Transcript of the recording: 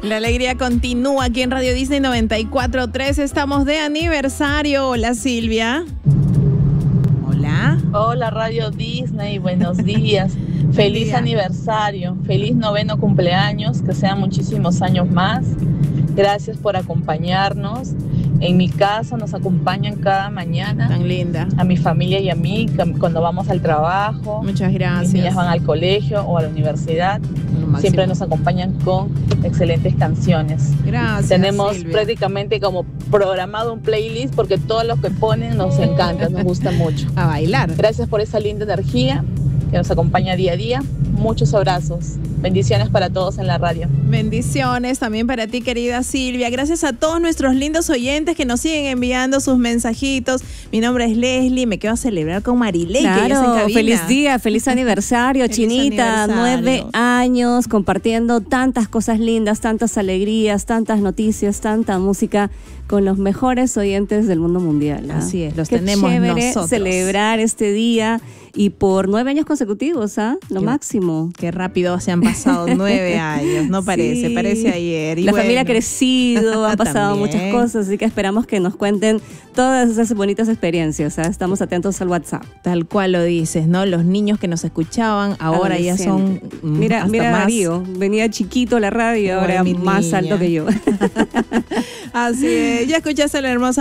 La alegría continúa aquí en Radio Disney 94.3. Estamos de aniversario. Hola, Silvia. Hola. Hola, Radio Disney. Buenos días. Feliz aniversario. Feliz 9º cumpleaños. Que sean muchísimos años más. Gracias por acompañarnos. En mi casa nos acompañan cada mañana. Tan linda. A mi familia y a mí cuando vamos al trabajo. Muchas gracias. Mis niñas van al colegio o a la universidad. Siempre nos acompañan con excelentes canciones. Gracias. Tenemos Silvia. prácticamente como programado un playlist porque todo lo que ponen nos encanta, nos gusta mucho. A bailar. Gracias por esa linda energía que nos acompaña día a día. Muchos abrazos. Bendiciones para todos en la radio. Bendiciones también para ti, querida Silvia. Gracias a todos nuestros lindos oyentes que nos siguen enviando sus mensajitos. Mi nombre es Leslie. Me quedo a celebrar con Marilei. Claro, feliz día, feliz aniversario, Feliz Chinita. aniversario. 9 años compartiendo tantas cosas lindas, tantas alegrías, tantas noticias, tanta música con los mejores oyentes del mundo mundial. Así es, los Qué tenemos chévere nosotros. celebrar este día y por 9 años consecutivos, lo máximo. Qué rápido se han pasado 9 años, no parece, Sí. parece ayer. Y La bueno, familia ha crecido, han pasado también. muchas cosas, así que esperamos que nos cuenten todas esas bonitas experiencias. Estamos atentos al WhatsApp. Tal cual lo dices, ¿no? Los niños que nos escuchaban ahora ya son Mira, hasta mira más. Darío, venía chiquito a la radio y Ay, ahora mi más niña. alto que yo. Así es, ya escuchaste la hermosa